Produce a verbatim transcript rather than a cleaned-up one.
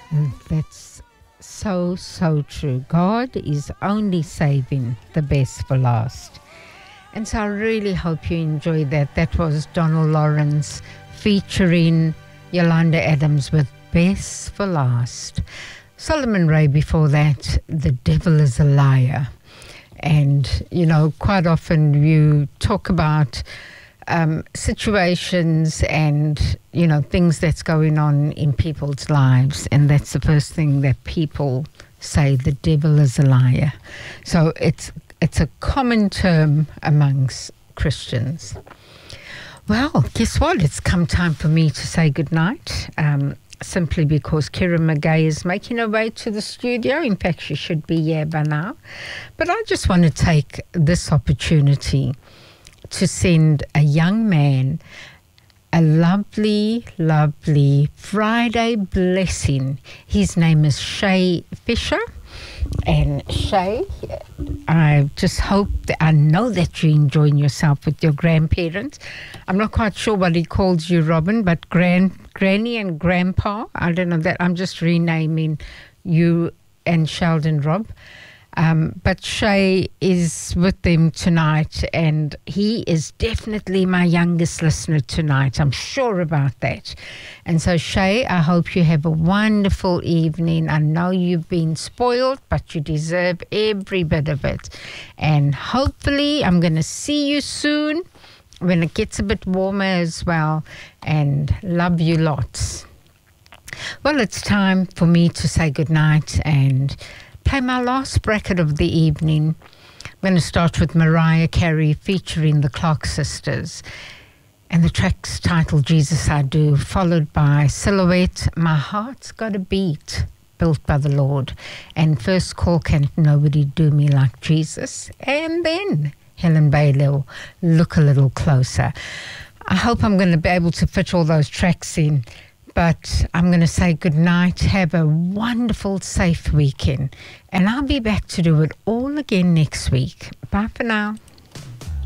That's so, so true. God is only saving the best for last. And so I really hope you enjoyed that. That was Donald Lawrence featuring Yolanda Adams with Best for Last. Solomon Ray before that, The Devil is a Liar. And, you know, quite often you talk about um, situations and, you know, things that's going on in people's lives. And that's the first thing that people say, the devil is a liar. So it's it's a common term amongst Christians. Well, guess what? It's come time for me to say goodnight. Um, simply because Kira McGay is making her way to the studio. In fact, she should be here by now. But I just want to take this opportunity to send a young man a lovely, lovely Friday blessing. His name is Shay Fisher. And Shay, I just hope that I know that you're enjoying yourself with your grandparents. I'm not quite sure what he calls you, Robin, but grand, granny and grandpa. I don't know that. I'm just renaming you and Sheldon Rob. Um, but Shay is with them tonight, and he is definitely my youngest listener tonight. I'm sure about that. And so, Shay, I hope you have a wonderful evening. I know you've been spoiled, but you deserve every bit of it. And hopefully, I'm going to see you soon when it gets a bit warmer as well. And love you lots. Well, it's time for me to say goodnight and play my last bracket of the evening. I'm going to start with Mariah Carey featuring the Clark Sisters. And the track's titled Jesus I Do, followed by Silhouette, My Heart's Got a Beat, built by the Lord. And First Call, Can't Nobody Do Me Like Jesus. And then Helen Baylor, Look a Little Closer. I hope I'm going to be able to fit all those tracks in. But I'm going to say good night. Have a wonderful, safe weekend. And I'll be back to do it all again next week. Bye for now.